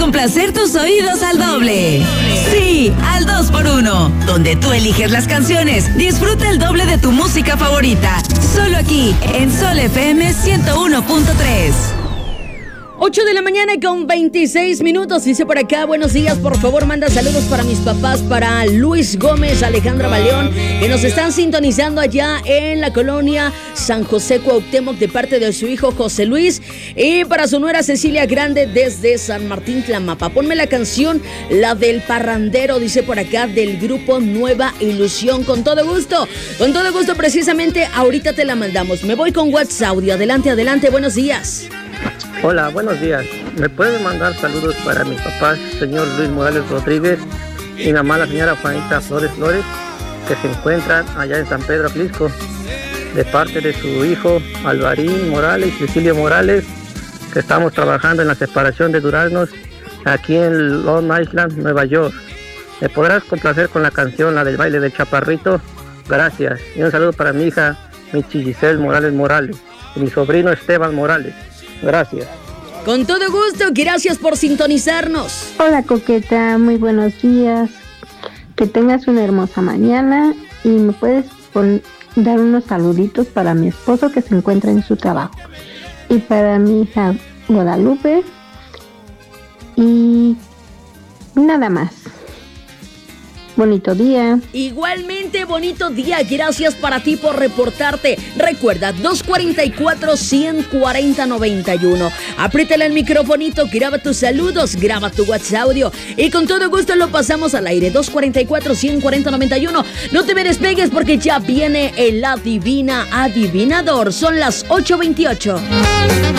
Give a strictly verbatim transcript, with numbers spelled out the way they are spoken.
complacer tus oídos al doble. Sí, al dos por uno, donde tú eliges las canciones. Disfruta el doble de tu música favorita. Solo aquí, en Sol F M ciento uno punto tres. ocho de la mañana con veintiséis minutos. Dice por acá, buenos días, por favor manda saludos para mis papás, para Luis Gómez, Alejandra Baleón, que nos están sintonizando allá en la colonia San José Cuauhtémoc de parte de su hijo José Luis, y para su nuera Cecilia Grande desde San Martín Tlamapa. Ponme la canción, la del parrandero, dice por acá, del grupo Nueva Ilusión. Con todo gusto, con todo gusto, precisamente ahorita te la mandamos. Me voy con WhatsApp Audio. Adelante, adelante, buenos días. Hola, buenos días. ¿Me pueden mandar saludos para mis papás, señor Luis Morales Rodríguez, y mi mamá, la señora Juanita Flores Flores, que se encuentran allá en San Pedro Atlisco, de parte de su hijo Alvarín Morales y Cecilio Morales, que estamos trabajando en la separación de duraznos aquí en Long Island, Nueva York? ¿Me podrás complacer con la canción, la del baile del chaparrito? Gracias. Y un saludo para mi hija Michi Giselle Morales Morales y mi sobrino Esteban Morales. Gracias. Con todo gusto, gracias por sintonizarnos. Hola, Coqueta, muy buenos días. Que tengas una hermosa mañana y me puedes pon- dar unos saluditos para mi esposo que se encuentra en su trabajo y para mi hija Guadalupe y nada más. Bonito día. Igualmente, bonito día. Gracias para ti por reportarte. Recuerda, dos cuatro cuatro, uno cero cuatro cero, nueve uno. Apriétale el microfonito, graba tus saludos, graba tu WhatsApp audio y con todo gusto lo pasamos al aire. dos cuatro cuatro, uno cero cuatro cero, nueve uno. No te me despegues porque ya viene el Adivina Adivinador. Son las ocho veintiocho.